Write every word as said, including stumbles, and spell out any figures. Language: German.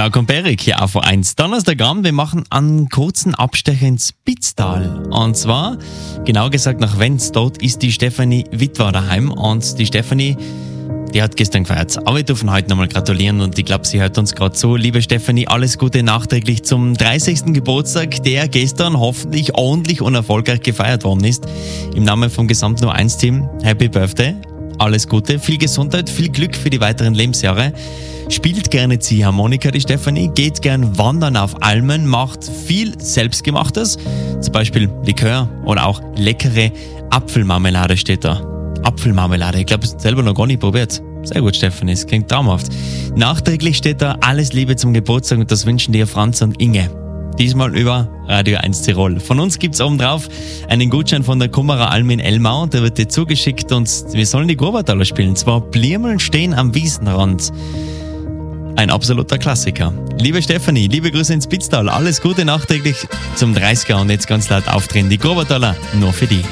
Stark und Bärig hier auf eins. Donnerstagabend, wir machen einen kurzen Abstecher ins Pitztal. Und zwar, genau gesagt nach Wenz. Dort ist die Stefanie Wittwer daheim. Und die Stefanie, die hat gestern gefeiert. Aber wir dürfen heute nochmal gratulieren und ich glaube, sie hört uns gerade so. Liebe Stefanie, alles Gute nachträglich zum dreißigsten Geburtstag, der gestern hoffentlich ordentlich und erfolgreich gefeiert worden ist. Im Namen vom gesamten U eins Team, Happy Birthday. Alles Gute, viel Gesundheit, viel Glück für die weiteren Lebensjahre. Spielt gerne Ziehharmonika, die Stefanie, geht gern wandern auf Almen, macht viel Selbstgemachtes, zum Beispiel Likör oder auch leckere Apfelmarmelade steht da. Apfelmarmelade, ich glaube, es selber noch gar nicht probiert. Sehr gut, Stefanie, es klingt traumhaft. Nachträglich steht da alles Liebe zum Geburtstag und das wünschen dir Franz und Inge. Diesmal über Radio eins Tirol. Von uns gibt's obendrauf einen Gutschein von der Kummerer Alm in Elmau. Der wird dir zugeschickt und wir sollen die Gurbertaler spielen. Zwar Bliermeln stehen am Wiesenrand. Ein absoluter Klassiker. Liebe Stefanie, liebe Grüße ins Pitztal. Alles Gute nachträglich zum dreißiger und jetzt ganz laut aufdrehen. Die Gurbertaler nur für dich.